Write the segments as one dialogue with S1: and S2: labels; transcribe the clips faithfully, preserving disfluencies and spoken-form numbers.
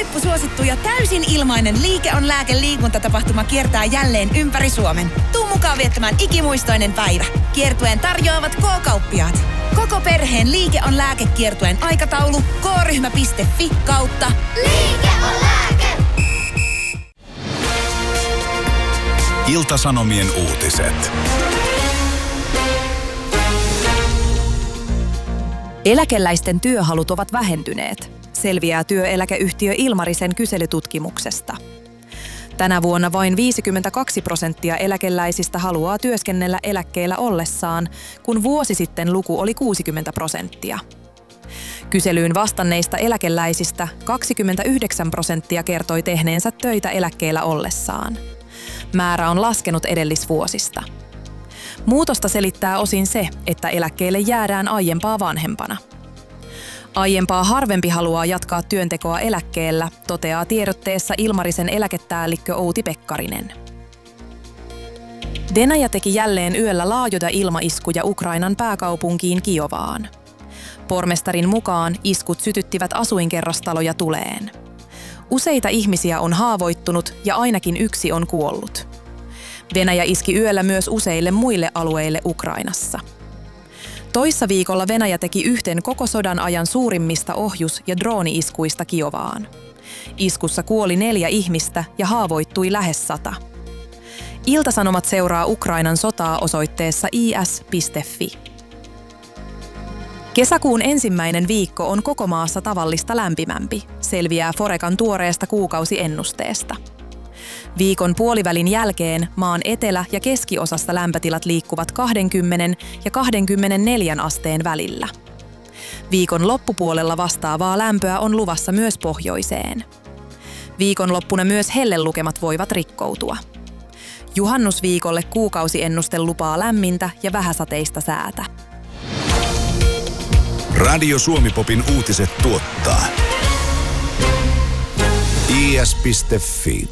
S1: huippusuosittu ja täysin ilmainen Liike on lääke -liikuntatapahtuma kiertää jälleen ympäri Suomen. Tuu mukaan viettämään ikimuistoinen päivä. Kiertueen tarjoavat K-kauppiaat. Koko perheen Liike on lääke -kiertueen aikataulu k ryhmä piste fi kautta
S2: Liike on lääke!
S3: Ilta-Sanomien uutiset.
S4: Eläkeläisten työhalut ovat vähentyneet, selviää työeläkeyhtiö Ilmarisen kyselytutkimuksesta. Tänä vuonna vain viisikymmentäkaksi prosenttia eläkeläisistä haluaa työskennellä eläkkeellä ollessaan, kun vuosi sitten luku oli kuusikymmentä prosenttia. Kyselyyn vastanneista eläkeläisistä kaksikymmentäyhdeksän prosenttia kertoi tehneensä töitä eläkkeellä ollessaan. Määrä on laskenut edellisvuosista. Muutosta selittää osin se, että eläkkeelle jäädään aiempaa vanhempana. Aiempaa harvempi haluaa jatkaa työntekoa eläkkeellä, toteaa tiedotteessa Ilmarisen eläkepäällikkö Outi Pekkarinen. Venäjä teki jälleen yöllä laajoja ilmaiskuja Ukrainan pääkaupunkiin Kiovaan. Pormestarin mukaan iskut sytyttivät asuinkerrostaloja tuleen. Useita ihmisiä on haavoittunut ja ainakin yksi on kuollut. Venäjä iski yöllä myös useille muille alueille Ukrainassa. Toissa viikolla Venäjä teki yhten koko sodan ajan suurimmista ohjus- ja drooni-iskuista Kiovaan. Iskussa kuoli neljä ihmistä ja haavoittui lähes sata. Ilta-Sanomat seuraa Ukrainan sotaa osoitteessa i s piste fi. Kesäkuun ensimmäinen viikko on koko maassa tavallista lämpimämpi, selviää Forecan tuoreesta kuukausiennusteesta. Viikon puolivälin jälkeen maan etelä- ja keskiosassa lämpötilat liikkuvat kaksikymmentä ja kaksikymmentäneljä asteen välillä. Viikon loppupuolella vastaavaa lämpöä on luvassa myös pohjoiseen. Viikonloppuna myös hellelukemat voivat rikkoutua. Juhannusviikolle kuukausiennuste lupaa lämmintä ja vähäsateista säätä.
S3: Radio Suomi-popin uutiset tuottaa i s piste fi.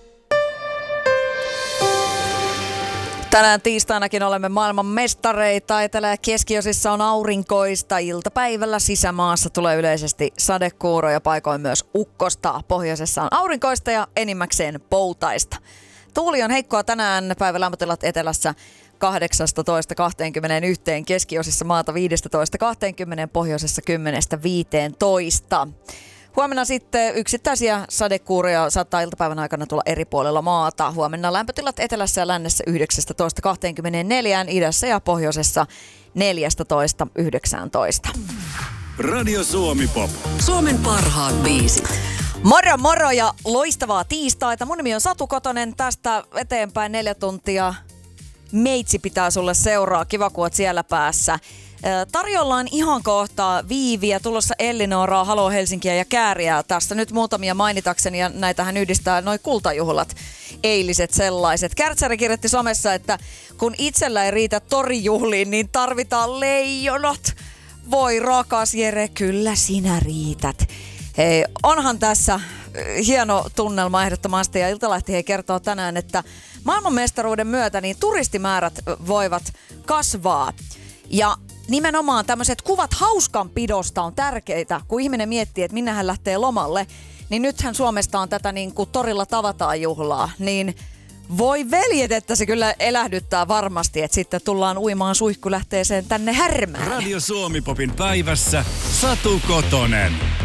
S5: Tänään tiistainakin olemme maailman mestareita. Etelä- ja keskiosissa on aurinkoista. Iltapäivällä sisämaassa tulee yleisesti sadekuuroja, paikoin myös ukkosta. Pohjoisessa on aurinkoista ja enimmäkseen poutaista. Tuuli on heikkoa tänään. Päivälämpötilat etelässä kahdeksastatoista kahteenkymmeneenyhteen, keskiosissa maata viidestätoista kahteenkymmeneen, pohjoisessa kymmenestä viiteentoista. Huomenna sitten yksittäisiä sadekuuroja saattaa iltapäivän aikana tulla eri puolilla maata. Huomenna lämpötilat etelässä ja lännessä yhdeksästätoista kahteenkymmeneenneljään, idässä ja pohjoisessa neljästätoista yhdeksääntoista.
S3: Radio Suomi-pop.
S6: Suomen parhaat biisit.
S5: Moro moro ja loistavaa tiistaita. Mun nimi on Satu Kotonen. Tästä eteenpäin neljä tuntia meitsi pitää sulle seuraa. Kiva, kun oot siellä päässä. Tarjolla on ihan kohta Viiviä, tulossa Ellinoraa, Halo Helsinkiä ja Kääriää. Tässä nyt muutamia mainitakseni, ja näitähän yhdistää noi kultajuhlat, eiliset sellaiset. Kärtsäri kirjoitti somessa, että kun itsellä ei riitä torijuhliin, niin tarvitaan leijonat. Voi rakas Jere, kyllä sinä riität. Hei, onhan tässä hieno tunnelma ehdottomasti, ja Iltalehti hei kertoo tänään, että maailmanmestaruuden myötä niin turistimäärät voivat kasvaa. Ja nimenomaan tämmöiset kuvat hauskanpidosta on tärkeitä, kun ihminen miettii, että minne hän lähtee lomalle. Niin nythän Suomesta on tätä niin kuin torilla tavataan juhlaa. Niin voi veljet, että se kyllä elähdyttää varmasti, että sitten tullaan uimaan suihkulähteeseen tänne Härmään.
S3: Radio Suomi-popin päivässä Satu Kotonen.